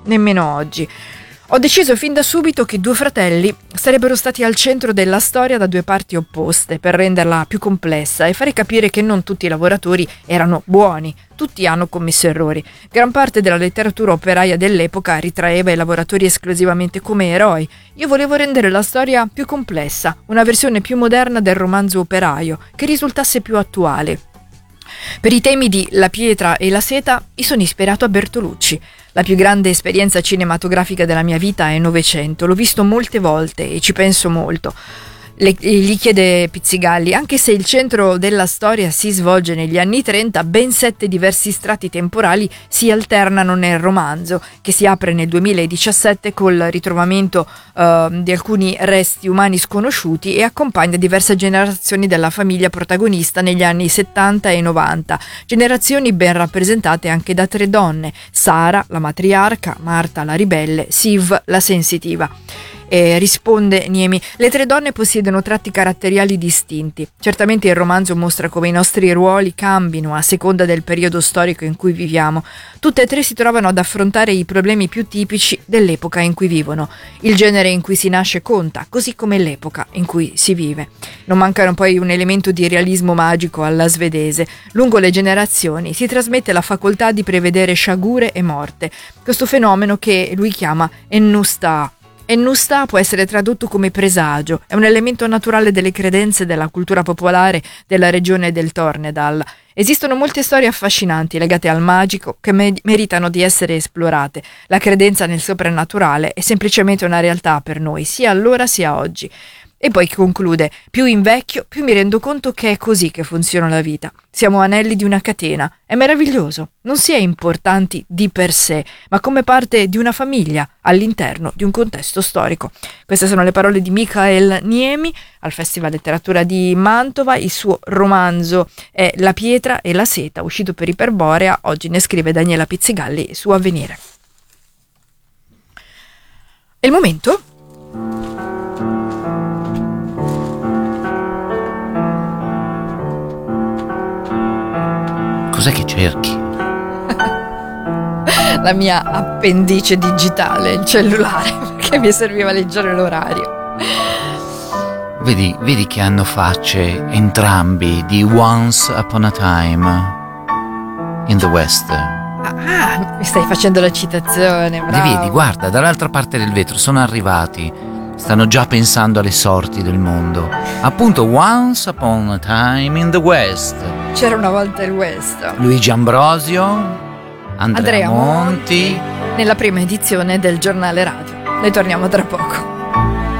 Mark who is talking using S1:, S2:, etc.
S1: nemmeno oggi. Ho deciso fin da subito che due fratelli sarebbero stati al centro della storia da due parti opposte per renderla più complessa e fare capire che non tutti i lavoratori erano buoni, tutti hanno commesso errori. Gran parte della letteratura operaia dell'epoca ritraeva i lavoratori esclusivamente come eroi. Io volevo rendere la storia più complessa, una versione più moderna del romanzo operaio, che risultasse più attuale. Per i temi di La pietra e la seta mi sono ispirato a Bertolucci. La più grande esperienza cinematografica della mia vita è Novecento, l'ho visto molte volte e ci penso molto. Gli chiede Pizzigalli, anche se il centro della storia si svolge negli anni 30, ben 7 diversi strati temporali si alternano nel romanzo, che si apre nel 2017 col ritrovamento di alcuni resti umani sconosciuti e accompagna diverse generazioni della famiglia protagonista negli anni 70 e 90, generazioni ben rappresentate anche da 3 donne: Sara, la matriarca, Marta, la ribelle, Siv, la sensitiva. Risponde Niemi, le 3 donne possiedono tratti caratteriali distinti. Certamente il romanzo mostra come i nostri ruoli cambino a seconda del periodo storico in cui viviamo. Tutte e 3 si trovano ad affrontare i problemi più tipici dell'epoca in cui vivono. Il genere in cui si nasce conta, così come l'epoca in cui si vive. Non mancano poi un elemento di realismo magico alla svedese. Lungo le generazioni si trasmette la facoltà di prevedere sciagure e morte. Questo fenomeno che lui chiama ennusta. Ennusta può essere tradotto come presagio, è un elemento naturale delle credenze della cultura popolare della regione del Tornedal. Esistono molte storie affascinanti legate al magico che meritano di essere esplorate. La credenza nel soprannaturale è semplicemente una realtà per noi, sia allora sia oggi. E poi conclude, più invecchio, più mi rendo conto che è così che funziona la vita. Siamo anelli di una catena. È meraviglioso. Non si è importanti di per sé, ma come parte di una famiglia all'interno di un contesto storico. Queste sono le parole di Michael Niemi al Festival Letteratura di Mantova. Il suo romanzo è La pietra e la seta, uscito per Iperborea. Oggi ne scrive Daniela Pizzigalli su Avvenire. È il momento?
S2: Cos'è che cerchi?
S1: La mia appendice digitale, il cellulare, perché mi serviva a leggere l'orario.
S2: Vedi che hanno facce entrambi di Once Upon a Time in the West.
S1: Mi stai facendo la citazione, bravo.
S2: Li vedi, guarda, dall'altra parte del vetro sono arrivati. Stanno già pensando alle sorti del mondo. Appunto, Once Upon a Time in the West.
S1: C'era una volta il West.
S2: Luigi Ambrosio, Andrea Monti.
S1: Nella prima edizione del giornale radio. Ne torniamo tra poco.